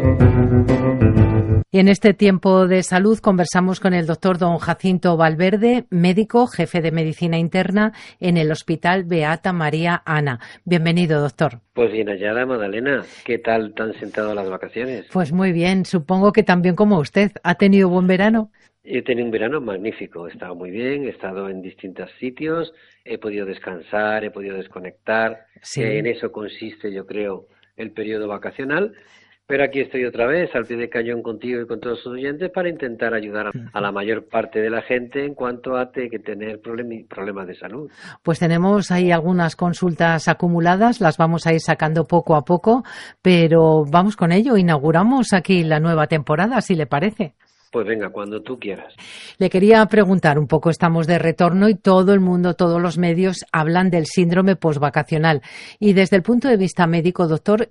Y en este tiempo de salud conversamos con el doctor don Jacinto Valverde, médico, jefe de medicina interna en el Hospital Beata María Ana. Bienvenido, doctor. Pues bien hallada, Magdalena. ¿Qué tal te han sentado las vacaciones? Pues muy bien, supongo que también como usted. ¿Ha tenido buen verano? He tenido un verano magnífico, he estado muy bien, he estado en distintos sitios, he podido descansar, he podido desconectar. Sí. En eso consiste, yo creo, el periodo vacacional. Pero aquí estoy otra vez, al pie del cañón contigo y con todos sus oyentes para intentar ayudar a la mayor parte de la gente en cuanto a que tener problemas de salud. Pues tenemos ahí algunas consultas acumuladas, las vamos a ir sacando poco a poco, pero vamos con ello, inauguramos aquí la nueva temporada, si le parece. Pues venga, cuando tú quieras. Le quería preguntar un poco, estamos de retorno y todo el mundo, todos los medios hablan del síndrome posvacacional. Y desde el punto de vista médico, doctor,